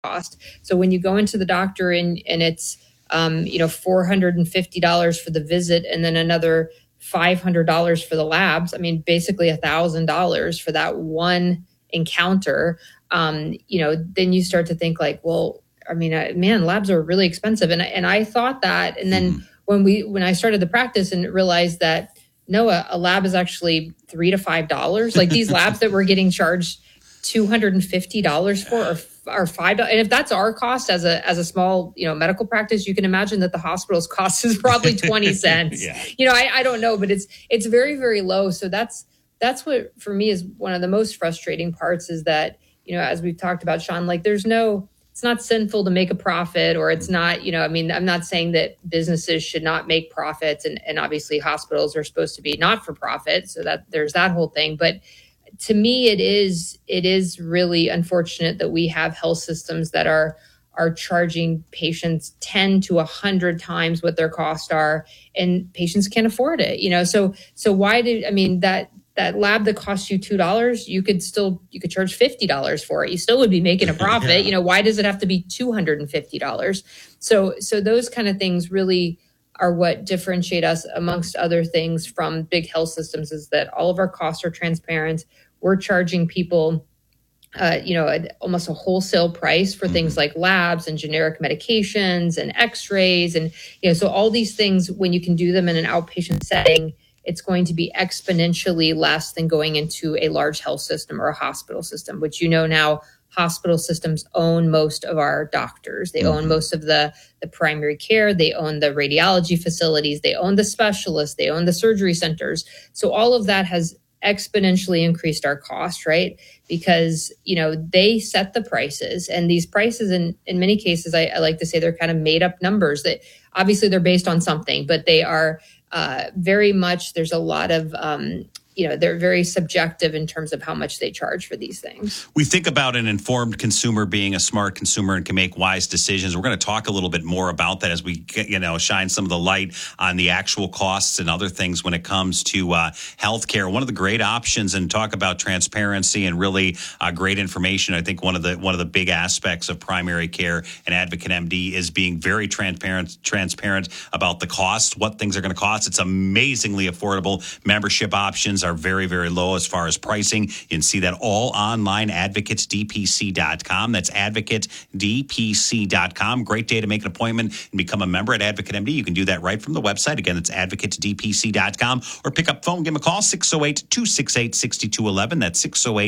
cost. So when you go into the doctor and it's, $450 for the visit and then another $500 for the labs, I mean, basically $1,000 for that one encounter, then you start to think like, well, I mean, labs are really expensive. And I thought that, and then when I started the practice and realized that, no, a lab is actually $3 to $5. Like these labs that we're getting charged $250 for are $5. And if that's our cost as a small, medical practice, you can imagine that the hospital's cost is probably 20 cents. Yeah. I don't know, but it's very, very low. So that's what for me is one of the most frustrating parts is that, as we've talked about, Sean, like it's not sinful to make a profit, or it's not, I'm not saying that businesses should not make profits, and obviously hospitals are supposed to be not for profit. So that there's that whole thing. But to me, it is really unfortunate that we have health systems that are charging patients 10 to 100 times what their costs are, and patients can't afford it. So why that lab that costs you $2, you could charge $50 for it. You still would be making a profit. Yeah. Why does it have to be $250? So those kind of things really are what differentiate us amongst other things from big health systems, is that all of our costs are transparent. We're charging people, almost a wholesale price for things like labs and generic medications and x-rays. And, so all these things, when you can do them in an outpatient setting, it's going to be exponentially less than going into a large health system or a hospital system, which now hospital systems own most of our doctors. They own most of the primary care. They own the radiology facilities. They own the specialists. They own the surgery centers. So all of that has exponentially increased our cost, right? Because, they set the prices, and these prices in many cases, I like to say they're kind of made up numbers that obviously they're based on something, but they are very much, there's a lot of, they're very subjective in terms of how much they charge for these things. We think about an informed consumer being a smart consumer and can make wise decisions. We're going to talk a little bit more about that as we, shine some of the light on the actual costs and other things when it comes to healthcare. One of the great options, and talk about transparency and really great information. I think one of the big aspects of primary care and Advocate MD is being very transparent about the cost, what things are going to cost. It's amazingly affordable. Membership options are very, very low as far as pricing. You can see that all online, advocatesdpc.com. That's advocatedpc.com. Great day to make an appointment and become a member at Advocate MD. You can do that right from the website. Again, it's advocatedpc.com, or pick up phone, give them a call, 608-268-6211. That's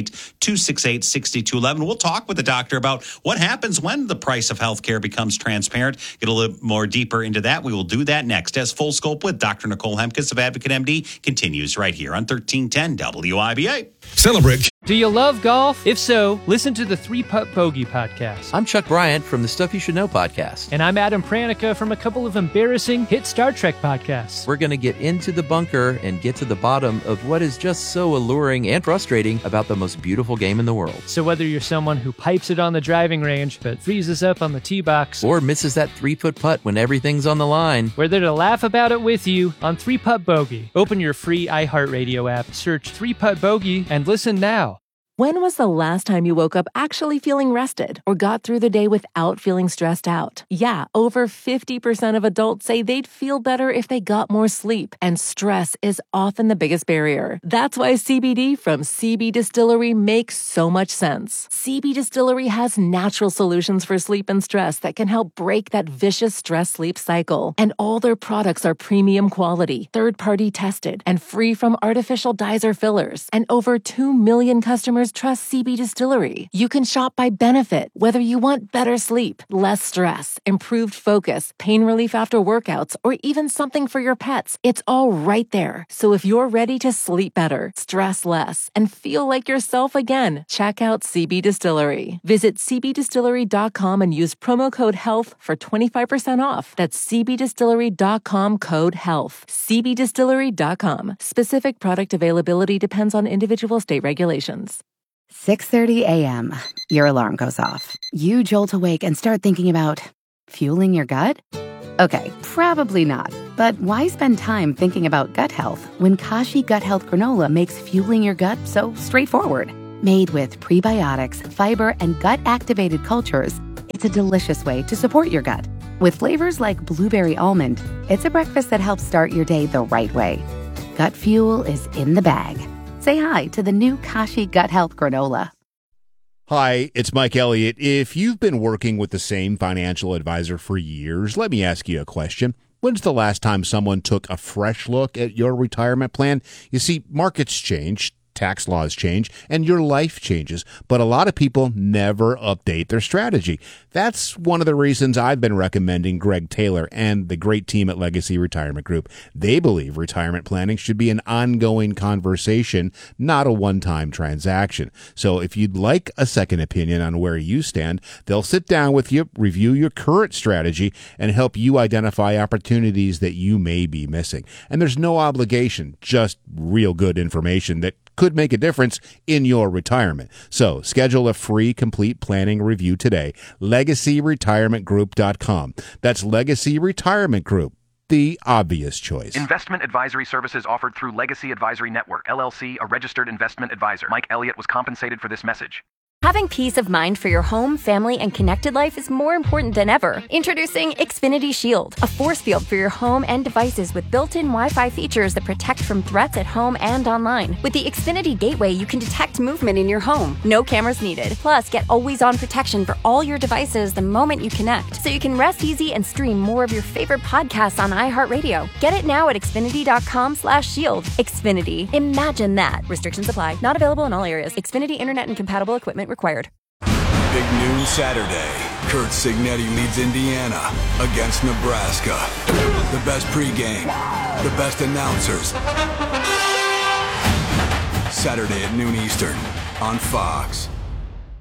608-268-6211. We'll talk with the doctor about what happens when the price of healthcare becomes transparent. Get a little more deeper into that. We will do that next as Full Scope with Dr. Nicole Hemkes of Advocate MD continues right here on 1310 WIBA. Celebrate. Do you love golf? If so, listen to the 3-Putt Bogey podcast. I'm Chuck Bryant from the Stuff You Should Know podcast. And I'm Adam Pranica from a couple of embarrassing hit Star Trek podcasts. We're going to get into the bunker and get to the bottom of what is just so alluring and frustrating about the most beautiful game in the world. So whether you're someone who pipes it on the driving range but freezes up on the tee box, or misses that 3-foot putt when everything's on the line, we're there to laugh about it with you on 3-Putt Bogey. Open your free iHeartRadio app, search 3-Putt Bogey, and listen now. When was the last time you woke up actually feeling rested or got through the day without feeling stressed out? Yeah, over 50% of adults say they'd feel better if they got more sleep, and stress is often the biggest barrier. That's why CBD from CB Distillery makes so much sense. CB Distillery has natural solutions for sleep and stress that can help break that vicious stress-sleep cycle. And all their products are premium quality, third-party tested, and free from artificial dyes or fillers. And over 2 million customers trust CB Distillery. You can shop by benefit, whether you want better sleep, less stress, improved focus, pain relief after workouts, or even something for your pets. It's all right there. So if you're ready to sleep better, stress less, and feel like yourself again, check out CB Distillery. Visit cbdistillery.com and use promo code HEALTH for 25% off. That's cbdistillery.com, code HEALTH. cbdistillery.com. Specific product availability depends on individual state regulations. 6:30 a.m. Your alarm goes off. You jolt awake and start thinking about fueling your gut? Okay, probably not. But why spend time thinking about gut health when Kashi Gut Health Granola makes fueling your gut so straightforward? Made with prebiotics, fiber, and gut-activated cultures, it's a delicious way to support your gut. With flavors like blueberry almond, it's a breakfast that helps start your day the right way. Gut Fuel is in the bag. Say hi to the new Kashi Gut Health Granola. Hi, it's Mike Elliott. If you've been working with the same financial advisor for years, let me ask you a question. When's the last time someone took a fresh look at your retirement plan? You see, markets change, tax laws change, and your life changes, but a lot of people never update their strategy. That's one of the reasons I've been recommending Greg Taylor and the great team at Legacy Retirement Group. They believe retirement planning should be an ongoing conversation, not a one-time transaction. So if you'd like a second opinion on where you stand, they'll sit down with you, review your current strategy, and help you identify opportunities that you may be missing. And there's no obligation, just real good information that could make a difference in your retirement. So schedule a free complete planning review today. LegacyRetirementGroup.com. That's Legacy Retirement Group, the obvious choice. Investment advisory services offered through Legacy Advisory Network, LLC, a registered investment advisor. Mike Elliott was compensated for this message. Having peace of mind for your home, family, and connected life is more important than ever. Introducing Xfinity Shield, a force field for your home and devices with built-in Wi-Fi features that protect from threats at home and online. With the Xfinity Gateway, you can detect movement in your home. No cameras needed. Plus, get always-on protection for all your devices the moment you connect, so you can rest easy and stream more of your favorite podcasts on iHeartRadio. Get it now at Xfinity.com/shield. Xfinity. Imagine that. Restrictions apply. Not available in all areas. Xfinity Internet and compatible equipment required. Big noon Saturday. Kurt Signetti leads Indiana against Nebraska. The best pregame, the best announcers. Saturday at noon Eastern on Fox.